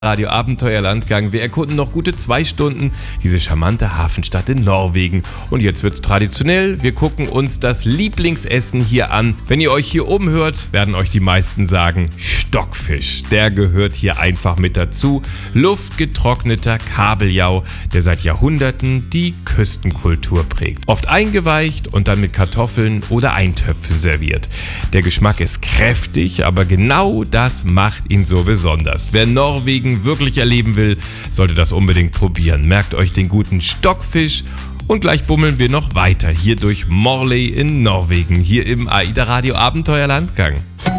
Radio Abenteuerlandgang. Wir erkunden noch gute 2 Stunden diese charmante Hafenstadt in Norwegen. Und jetzt wird's traditionell. Wir gucken uns das Lieblingsessen hier an. Wenn ihr euch hier oben hört, werden euch die meisten sagen, Stockfisch. Der gehört hier einfach mit dazu. Luftgetrockneter Kabeljau, der seit Jahrhunderten die Küstenkultur prägt. Oft eingeweicht und dann mit Kartoffeln oder Eintöpfen serviert. Der Geschmack ist kräftig, aber genau das macht ihn so besonders. Wer Norwegen wirklich erleben will, sollte das unbedingt probieren. Merkt euch den guten Stockfisch und gleich bummeln wir noch weiter hier durch Morley in Norwegen, hier im AIDA Radio Abenteuerlandgang.